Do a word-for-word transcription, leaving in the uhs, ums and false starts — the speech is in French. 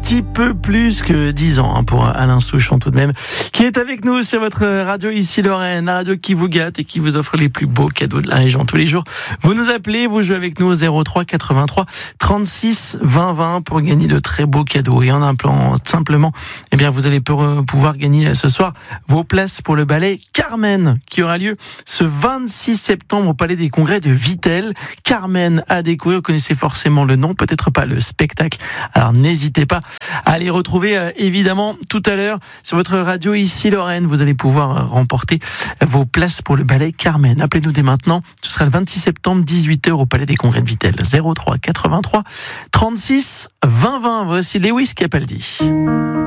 petit peu plus que dix ans hein, pour Alain Souchon tout de même, qui est avec nous sur votre radio ici Lorraine, la radio qui vous gâte et qui vous offre les plus beaux cadeaux de la région tous les jours. Vous nous appelez, vous jouez avec nous au zéro trois quatre-vingt-trois trente-six vingt vingt pour gagner de très beaux cadeaux. Et en appelant simplement, eh bien vous allez pouvoir gagner ce soir vos places pour le ballet Carmen qui aura lieu ce vingt-six septembre au Palais des Congrès de Vittel. Carmen à découvrir, vous connaissez forcément le nom, peut-être pas le spectacle. Alors n'hésitez pas à les retrouver euh, évidemment tout à l'heure sur votre radio ici Lorraine. Vous allez pouvoir remporter vos places pour le ballet Carmen. Appelez-nous dès maintenant. Ce sera le vingt-six septembre, dix-huit heures au Palais des Congrès de Vittel. zéro trois quatre-vingt-trois trente-six vingt vingt. Voici Lewis Capaldi.